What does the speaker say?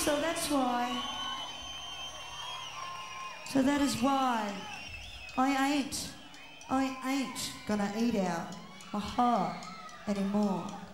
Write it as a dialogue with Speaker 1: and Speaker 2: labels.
Speaker 1: So that's why. So that is why I ain't gonna eat out my heart anymore.